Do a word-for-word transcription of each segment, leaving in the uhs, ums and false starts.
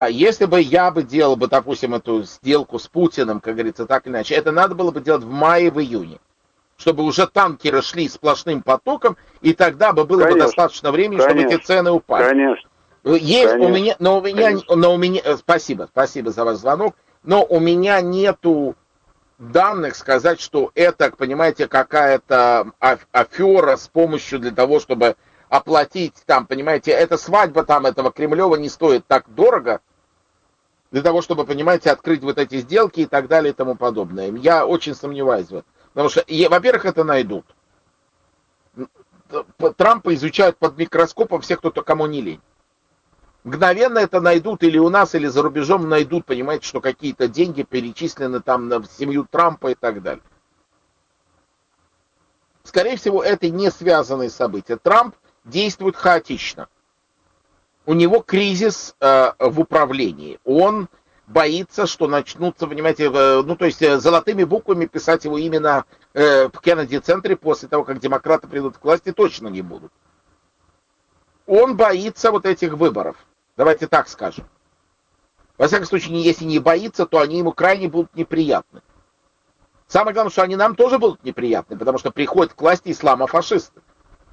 если бы я бы делал бы, допустим, эту сделку с Путиным, как говорится, так или иначе, это надо было бы делать в мае, в июне, чтобы уже танкеры шли сплошным потоком, и тогда бы было бы Конечно, достаточно времени, чтобы эти конечно, цены упали. конечно, Есть у конечно, меня, но у меня, конечно. но у меня, спасибо, спасибо за ваш звонок, но у меня нету данных сказать, что это, понимаете, какая-то афера с помощью для того, чтобы оплатить там, понимаете, эта свадьба там этого Кремлева не стоит так дорого, для того, чтобы, понимаете, открыть вот эти сделки и так далее и тому подобное. Я очень сомневаюсь в этом. Потому что, во-первых, это найдут. Трампа изучают под микроскопом всех, кто-то кому не лень. Мгновенно это найдут или у нас, или за рубежом найдут, понимаете, что какие-то деньги перечислены там на семью Трампа и так далее. Скорее всего, это не связанные события. Трамп действует хаотично. У него кризис э, в управлении. Он боится, что начнутся, понимаете, э, ну, то есть э, золотыми буквами писать его именно э, в Кеннеди-центре после того, как демократы придут к власти, точно не будут. Он боится вот этих выборов. Давайте так скажем. Во всяком случае, если не боится, то они ему крайне будут неприятны. Самое главное, что они нам тоже будут неприятны, потому что приходят к власти исламофашисты,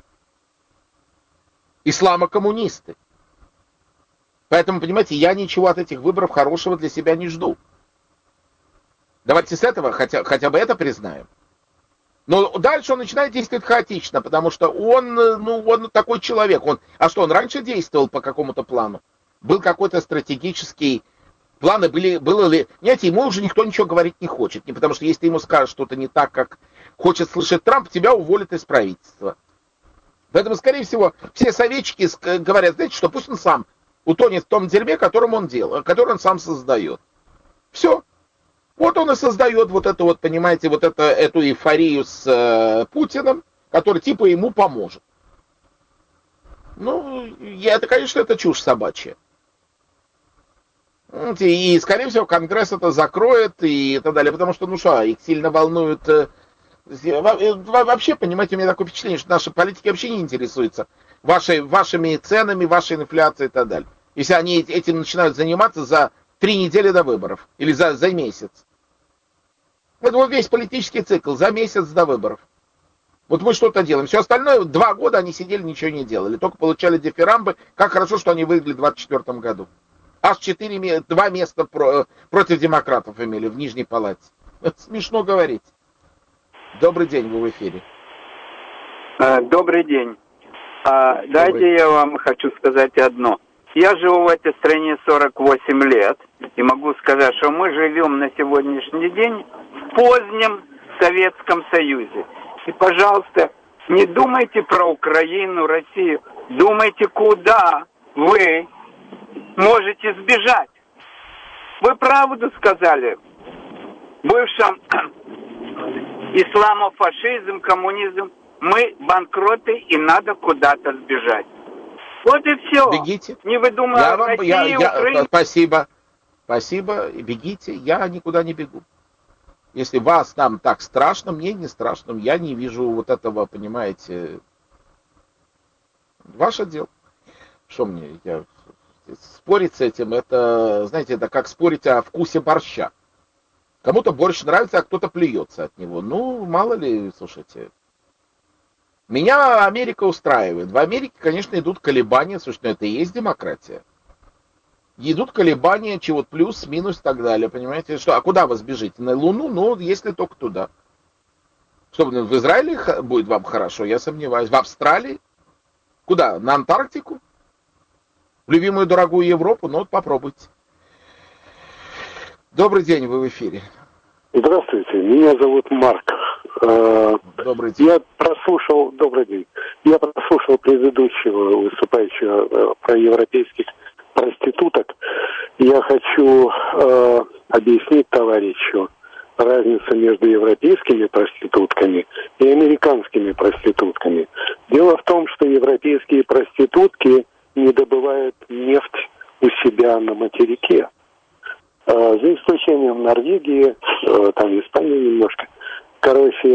исламокоммунисты. Поэтому, понимаете, я ничего от этих выборов хорошего для себя не жду. Давайте с этого хотя, хотя бы это признаем. Но дальше он начинает действовать хаотично, потому что он, ну, он такой человек. Он, а что, он раньше действовал по какому-то плану? Был какой-то стратегический план, и были, было ли... Понимаете, ему уже никто ничего говорить не хочет. Не потому что если ты ему скажешь что-то не так, как хочет слышать Трамп, тебя уволят из правительства. Поэтому, скорее всего, все советчики говорят, знаете, что пусть он сам утонет в том дерьме, которым он делал, который он сам создает. Все. Вот он и создает вот это вот, понимаете, вот это, эту эйфорию с э, Путиным, который типа ему поможет. Ну, я, это, конечно, это чушь собачья. И, скорее всего, Конгресс это закроет и так далее, потому что, ну что, их сильно волнует... Э, вообще, понимаете, у меня такое впечатление, что наши политики вообще не интересуются вашей, вашими ценами, вашей инфляцией и так далее. Если они этим начинают заниматься за три недели до выборов или за, за месяц. Это вот весь политический цикл, за месяц до выборов. Вот мы что-то делаем. Все остальное, два года они сидели, ничего не делали. Только получали дифирамбы. Как хорошо, что они выиграли в двадцать четвёртом году. Аж четыре, два места про, против демократов имели в Нижней Палате. Это смешно говорить. Добрый день, вы в эфире. Добрый день. А, дайте я вам хочу сказать одно. Я живу в этой стране сорок восемь лет, и могу сказать, что мы живем на сегодняшний день в позднем Советском Союзе. И, пожалуйста, не думайте про Украину, Россию, думайте, куда вы можете сбежать. Вы правду сказали. Бывшим исламофашизм, коммунизм, мы банкроты, и надо куда-то сбежать. Вот и все. Бегите. Не выдумывая я вам, России, я, я, Украине. Спасибо. Спасибо. Бегите. Я никуда не бегу. Если вас там так страшно, мне не страшно. Я не вижу вот этого, понимаете. Ваше дело. Что мне? Я... Спорить с этим, это, знаете, это как спорить о вкусе борща. Кому-то борщ нравится, а кто-то плюется от него. Ну, мало ли, слушайте. Меня Америка устраивает. В Америке, конечно, идут колебания. Слушайте, ну это и есть демократия. Идут колебания, чего плюс, минус и так далее. Понимаете? Что, а куда вы сбежите? На Луну? Ну, если только туда. Что, в Израиле будет вам хорошо? Я сомневаюсь. В Австралии? Куда? На Антарктику? В любимую дорогую Европу? Ну, вот попробуйте. Добрый день, вы в эфире. Здравствуйте, меня зовут Марк. Добрый день. Я прослушал, добрый день. Я прослушал предыдущего выступающего про европейских проституток. Я хочу э, объяснить товарищу разницу между европейскими проститутками и американскими проститутками. Дело в том, что европейские проститутки не добывают нефть у себя на материке. За исключением Норвегии, там Испании немножко. Короче,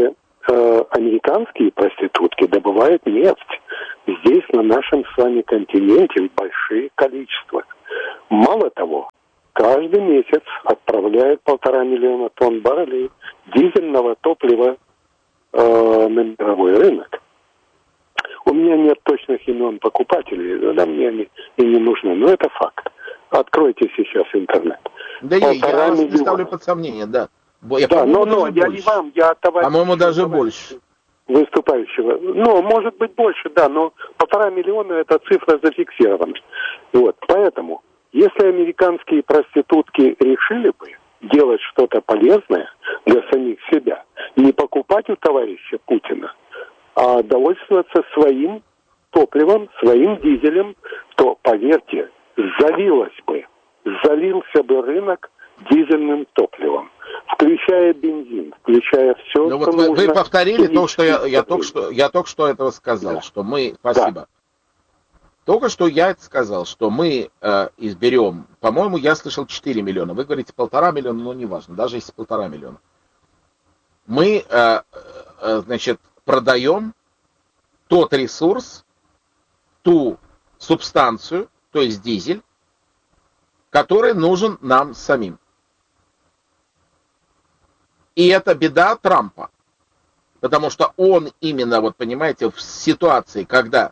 э, американские проститутки добывают нефть. Здесь, на нашем с вами континенте, в больших количествах. Мало того, каждый месяц отправляют полтора миллиона тонн баррелей дизельного топлива э, на мировой рынок. У меня нет точных имен покупателей, да мне они и не нужны, но это факт. Откройте сейчас интернет. Да я, я вас не ставлю под сомнение, да. Я, да, но, но я не вам, я товарищ... По-моему, даже больше. Выступающего. Ну, может быть больше, да, но полтора миллиона эта цифра зафиксирована. Вот, поэтому, если американские проститутки решили бы делать что-то полезное для самих себя, не покупать у товарища Путина, а довольствоваться своим топливом, своим дизелем, то, поверьте, залилось бы, залился бы рынок дизельным топливом, включая бензин, включая все, ну, что вот вы, нужно. Вы повторили то, что я, я, только что, я только что этого сказал, да. что мы... Спасибо. Да. Только что я это сказал, что мы э, изберем, по-моему, я слышал четыре миллиона, вы говорите полтора миллиона, но неважно, даже если полтора миллиона. Мы, э, э, значит, продаем тот ресурс, ту субстанцию, то есть дизель, который нужен нам самим. И это беда Трампа, потому что он именно, вот понимаете, в ситуации, когда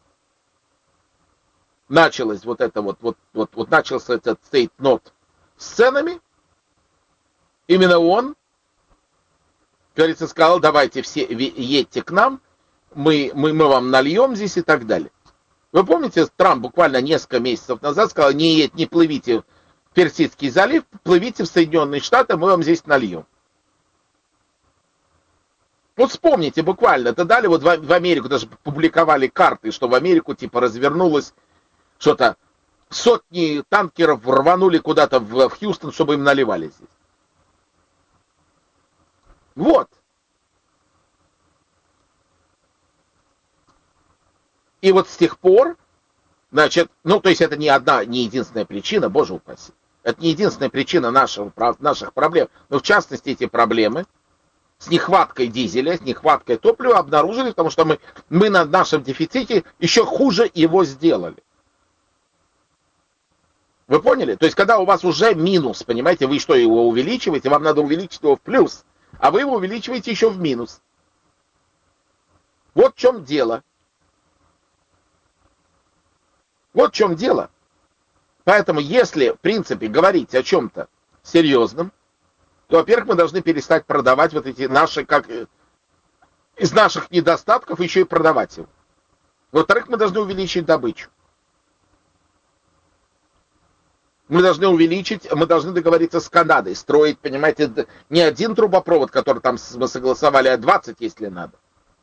началось вот это вот, вот, вот, вот начался этот state note с ценами, именно он, говорится, сказал, давайте все едьте к нам, мы, мы, мы вам нальем здесь и так далее. Вы помните, Трамп буквально несколько месяцев назад сказал, не, едь, не плывите в Персидский залив, плывите в Соединенные Штаты, мы вам здесь нальем. Вот вспомните буквально, это дали вот в Америку, даже публиковали карты, что в Америку типа развернулось что-то, сотни танкеров рванули куда-то в, в Хьюстон, чтобы им наливали здесь. Вот. И вот с тех пор, значит, ну, то есть это не одна, не единственная причина, боже упаси, это не единственная причина нашего, наших проблем, но в частности эти проблемы с нехваткой дизеля, с нехваткой топлива обнаружили, потому что мы, мы на нашем дефиците еще хуже его сделали. Вы поняли? То есть, когда у вас уже минус, понимаете, вы что, его увеличиваете, вам надо увеличить его в плюс, а вы его увеличиваете еще в минус. Вот в чем дело. Вот в чем дело. Поэтому, если, в принципе, говорить о чем-то серьезном, то, во-первых, мы должны перестать продавать вот эти наши, как из наших недостатков, еще и продавать его. Во-вторых, мы должны увеличить добычу. Мы должны увеличить, мы должны договориться с Канадой, строить, понимаете, не один трубопровод, который там мы согласовали, а двадцать, если надо.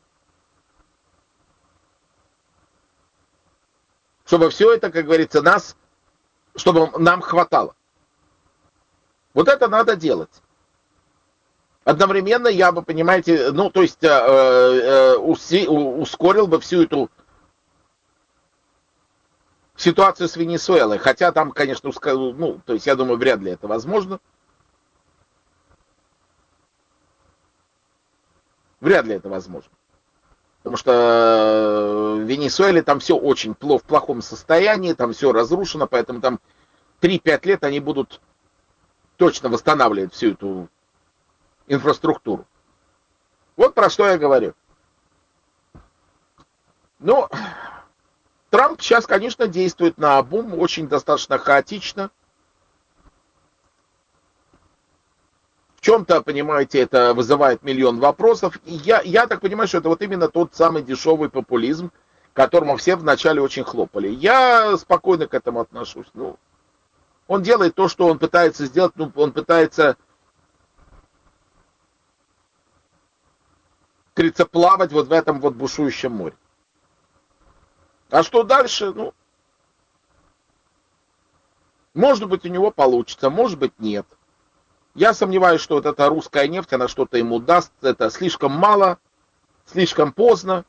Чтобы все это, как говорится, нас, чтобы нам хватало. Вот это надо делать. Одновременно я бы, понимаете, ну, то есть э, э, уси, ускорил бы всю эту ситуацию с Венесуэлой. Хотя там, конечно, ну, то есть я думаю, вряд ли это возможно. Вряд ли это возможно. Потому что в Венесуэле там все очень плохо, в плохом состоянии, там все разрушено, поэтому там три-пять лет они будут точно восстанавливать всю эту инфраструктуру. Вот про что я говорю. Ну, Трамп сейчас, конечно, действует наобум, очень достаточно хаотично. В чем-то, понимаете, это вызывает миллион вопросов. И я, я так понимаю, что это вот именно тот самый дешевый популизм, которому все вначале очень хлопали. Я спокойно к этому отношусь. Ну, он делает то, что он пытается сделать, ну, он пытается, как говорится, плавать вот в этом вот бушующем море. А что дальше? Ну, может быть, у него получится, может быть, нет. Я сомневаюсь, что вот эта русская нефть, она что-то ему даст. Это слишком мало, слишком поздно.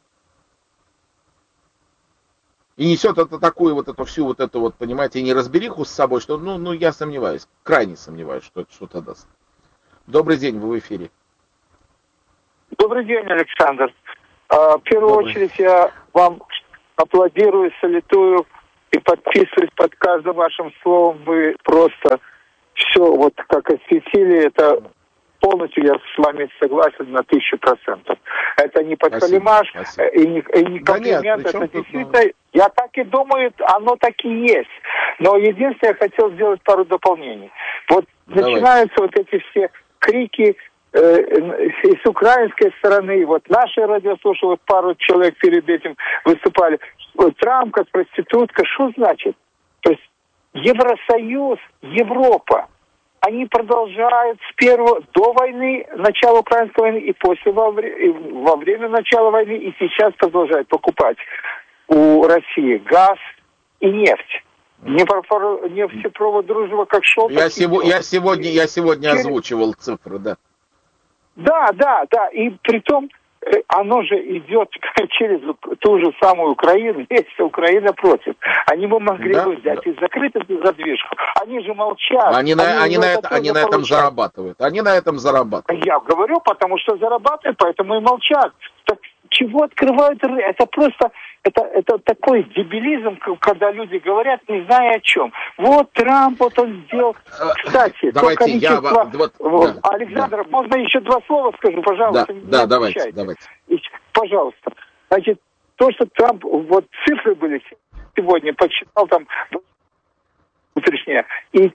И несет это такую вот эту всю вот эту вот, понимаете, неразбериху с собой, что, ну, ну, я сомневаюсь, крайне сомневаюсь, что это что-то даст. Добрый день, вы в эфире. Добрый день, Александр. В первую Добрый. очередь я вам аплодирую, салютую и подписываюсь под каждым вашим словом. Вы просто все вот как осветили, это полностью я с вами согласен на тысячу процентов. Это не подхалимаш и не, и не комплимент, да нет, это действительно, тут... я так и думаю, оно так и есть. Но единственное, я хотел сделать пару дополнений. Вот Давай. начинаются вот эти все крики э, с украинской стороны, вот наши радиослушатели, пару человек перед этим выступали, Трамп как проститутка, что значит? То есть Евросоюз, Европа, они продолжают с первого, до войны, начала украинской войны, и после, во, и во время начала войны, и сейчас продолжают покупать у России газ и нефть. Нефтепровод «Дружба» как шел. Я, сего, я сегодня, я сегодня Через... озвучивал цифры, да. Да, да, да, и при том, оно же идет через ту же самую Украину, если Украина против. Они бы могли да, бы взять да. и закрыть эту задвижку. Они же молчат. Они, они, на, они, на, это, они на этом зарабатывают. Они на этом зарабатывают. Я говорю, потому что зарабатывают, поэтому и молчат. Так чего открывают? Это просто... Это, это такой дебилизм, когда люди говорят, не зная о чем. Вот Трамп, вот он сделал. Кстати, давайте, то количество... Я, вот, да, Александр, да. можно еще два слова скажу, пожалуйста? Да, да давайте, давайте. Пожалуйста. Значит, то, что Трамп, вот цифры были сегодня, почитал там утрешнее, и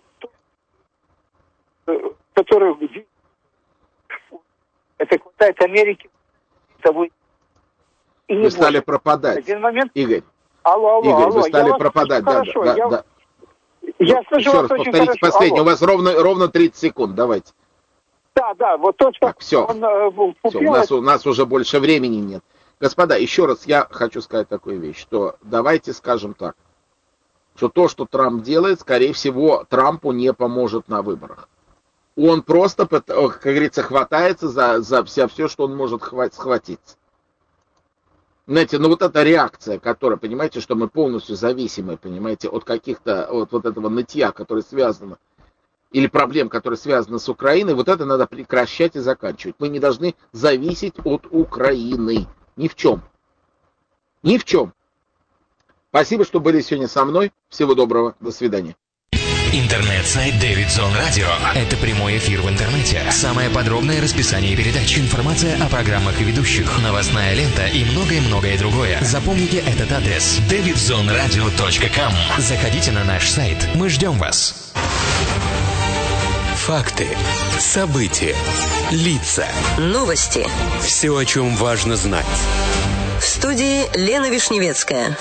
которые... Это хватает Америки, того. И вы стали будет. пропадать, один момент... Игорь. Алло, алло, Игорь, алло. вы стали я пропадать. Да, хорошо, да, я... да. Я слышу Еще вас раз очень повторите хорошо. последнее. Алло. У вас ровно, ровно тридцать секунд. Давайте. Да, да, вот то, что так, все. он э, купил... все. У, нас, у нас уже больше времени нет. Господа, еще раз я хочу сказать такую вещь, что давайте скажем так, что то, что Трамп делает, скорее всего, Трампу не поможет на выборах. Он просто, как говорится, хватается за, за вся, все, что он может схватиться. Знаете, ну вот эта реакция, которая, понимаете, что мы полностью зависимы, понимаете, от каких-то, от вот этого нытья, которое связано, или проблем, которые связаны с Украиной, вот это надо прекращать и заканчивать. Мы не должны зависеть от Украины. Ни в чем. Ни в чем. Спасибо, что были сегодня со мной. Всего доброго. До свидания. Интернет-сайт Дэвид Зон Радио. Это прямой эфир в интернете. Самое подробное расписание передач, информация о программах и ведущих, новостная лента и многое-многое другое. Запомните этот адрес: дэвид зон радио точка ком. Заходите на наш сайт. Мы ждем вас. Факты, события, лица, новости. Все, о чем важно знать. В студии Лена Вишневецкая.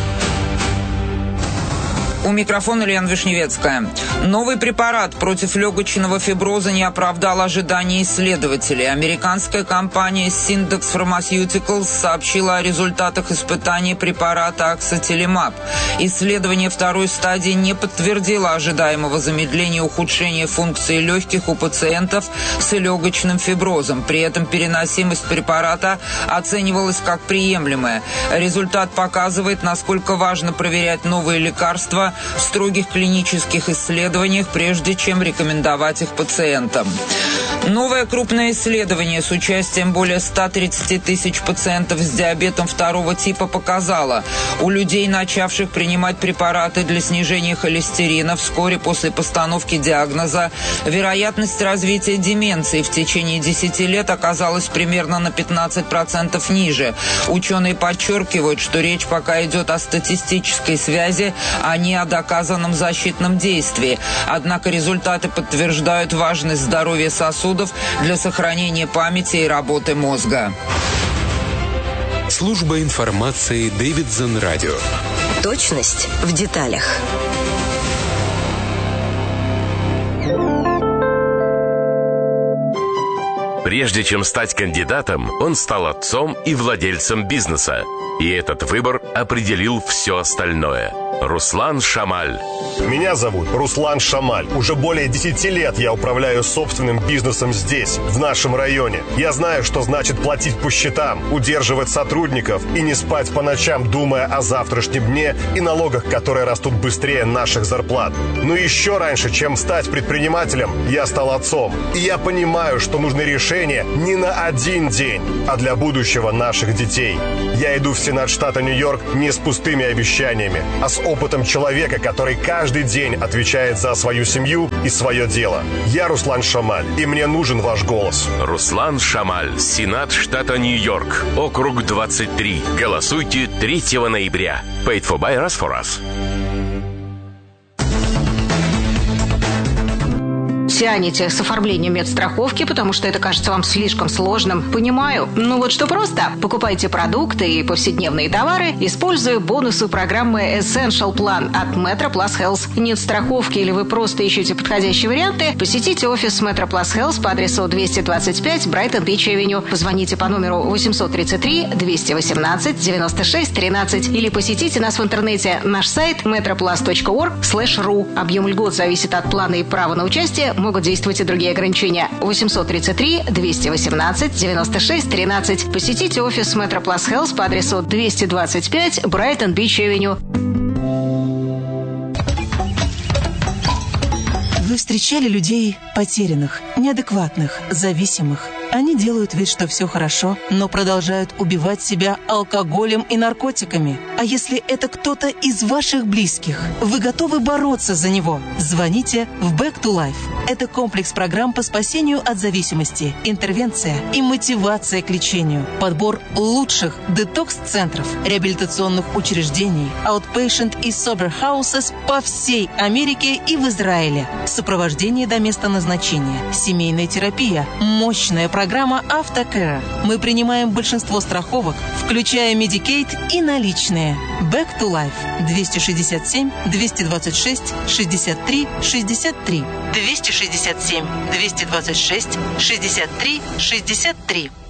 У микрофона Лена Вишневецкая. Новый препарат против легочного фиброза не оправдал ожиданий исследователей. Американская компания Syndax Pharmaceuticals сообщила о результатах испытаний препарата Аксотилимаб. Исследование второй стадии не подтвердило ожидаемого замедления ухудшения функции легких у пациентов с легочным фиброзом. При этом переносимость препарата оценивалась как приемлемая. Результат показывает, насколько важно проверять новые лекарства в строгих клинических исследованиях, прежде чем рекомендовать их пациентам. Новое крупное исследование с участием более ста тридцати тысяч пациентов с диабетом второго типа показало, у людей, начавших принимать препараты для снижения холестерина вскоре после постановки диагноза, вероятность развития деменции в течение десяти лет оказалась примерно на пятнадцать процентов ниже. Ученые подчеркивают, что речь пока идет о статистической связи, а не о доказанном защитном действии. Однако результаты подтверждают важность здоровья сосудов для сохранения памяти и работы мозга. Служба информации Дэвид Зон Радио. Точность в деталях. Прежде чем стать кандидатом, он стал отцом и владельцем бизнеса. И этот выбор определил все остальное. Руслан Шамаль. Меня зовут Руслан Шамаль. Уже более десяти лет я управляю собственным бизнесом здесь, в нашем районе. Я знаю, что значит платить по счетам, удерживать сотрудников и не спать по ночам, думая о завтрашнем дне и налогах, которые растут быстрее наших зарплат. Но еще раньше, чем стать предпринимателем, я стал отцом. И я понимаю, что нужны решения не на один день, а для будущего наших детей. Я иду в Сенат штата Нью-Йорк не с пустыми обещаниями, а с опытом человека, который каждый день отвечает за свою семью и свое дело. Я Руслан Шамаль, и мне нужен ваш голос. Руслан Шамаль, Сенат штата Нью-Йорк, округ двадцать три. Голосуйте третьего ноября. Paid for by us for us. Тянете с оформлением медстраховки, потому что это кажется вам слишком сложным. Понимаю. Ну вот что просто. Покупайте продукты и повседневные товары, используя бонусы программы Essential Plan от Metro Plus Health. Нет страховки или вы просто ищете подходящие варианты? Посетите офис Metro Plus Health по адресу двести двадцать пять Брайтон Бич Авеню. Позвоните по номеру восемьсот тридцать три двести восемнадцать девяносто шесть тринадцать или посетите нас в интернете. Наш сайт metroplus точка org слэш ру. Объем льгот зависит от плана и права на участие. Могут действовать и другие ограничения. восемьсот тридцать три двести восемнадцать девяносто шесть тринадцать. Посетите офис Metro Plus Health по адресу двести двадцать пять Брайтон Бич Авеню. Вы встречали людей потерянных, неадекватных, зависимых. Они делают вид, что все хорошо, но продолжают убивать себя алкоголем и наркотиками. А если это кто-то из ваших близких, вы готовы бороться за него? Звоните в Back to Life. Это комплекс программ по спасению от зависимости, интервенция и мотивация к лечению, подбор лучших детокс-центров, реабилитационных учреждений, outpatient и sober houses по всей Америке и в Израиле. Сопровождение до места назначения, семейная терапия, мощная программа Автокэр. Мы принимаем большинство страховок, включая Medicaid и наличные. Back to Life. двести шестьдесят семь двести двадцать шесть шестьдесят три шестьдесят три. двести шестьдесят семь двести двадцать шесть шестьдесят три шестьдесят три.